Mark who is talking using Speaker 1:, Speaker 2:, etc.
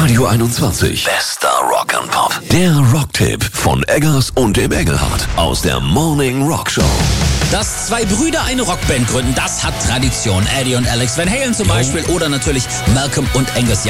Speaker 1: Radio 21. Bester Rock and Pop. Der Rocktipp von Eggers und dem Engelhardt aus der Morning Rock Show.
Speaker 2: Dass zwei Brüder eine Rockband gründen, das hat Tradition. Eddie und Alex Van Halen zum Beispiel oder natürlich Malcolm und Angus Young.